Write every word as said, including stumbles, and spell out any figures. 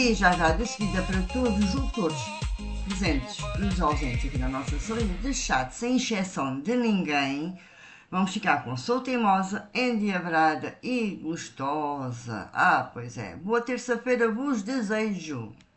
E já já de seguida para todos os locutores presentes e os ausentes aqui na nossa salinha de chat, sem exceção de ninguém, vamos ficar com Sou Teimosa, endiabrada e gostosa. Ah, pois é. Boa terça-feira vos desejo.